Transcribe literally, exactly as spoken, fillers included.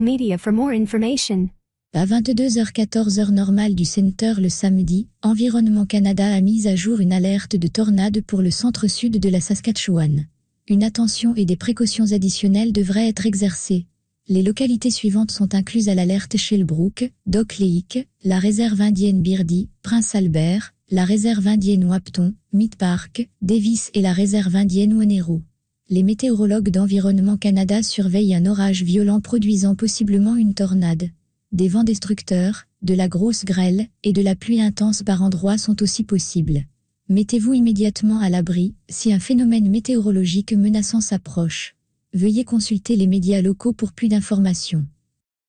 Media for more information. À vingt-deux heures quatorze heure normale du Centre le samedi, Environnement Canada a mis à jour une alerte de tornade pour le centre-sud de la Saskatchewan. Une attention et des précautions additionnelles devraient être exercées. Les localités suivantes sont incluses à l'alerte: Shelbrooke, Dock Lake, la réserve indienne Birdy, Prince Albert, la réserve indienne Wapton, Mead Park, Davis et la réserve indienne Wenero. Les météorologues d'Environnement Canada surveillent un orage violent produisant possiblement une tornade. Des vents destructeurs, de la grosse grêle et de la pluie intense par endroits sont aussi possibles. Mettez-vous immédiatement à l'abri si un phénomène météorologique menaçant s'approche. Veuillez consulter les médias locaux pour plus d'informations.